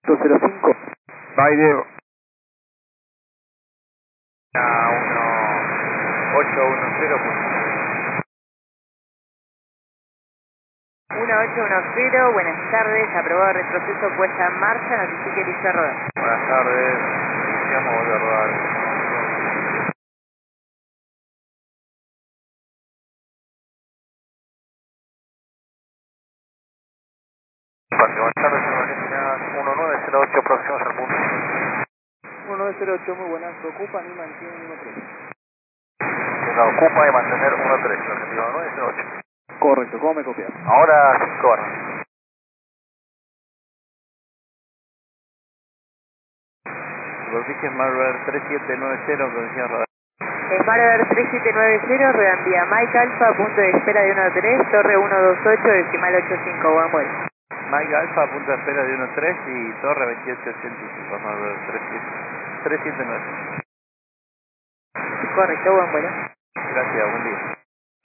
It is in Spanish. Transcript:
205. Bye, Diego. 1810, buenas tardes, aprobado retroceso, puesta en marcha, notifique listo a rodar. Buenas tardes, iniciamos de rodar. Buenas tardes, en la línea 1908, próximos al punto. 1908, muy buenas, ocupan y mantienen 13. La ocupa y mantener 1-3, objetivo 1908. Correcto, ¿cómo me copias? Ahora 5 horas. Superficie Marver 3790, provincia Radar. Smart 3790, ruedan vía Mike Alpha, punto de espera de 13, torre 128, decimal 85, buen vuelo. Mike Alpha, punto de espera de 13 y torre 2885, Marver 3790. Correcto, buen vuelo. Gracias, buen día.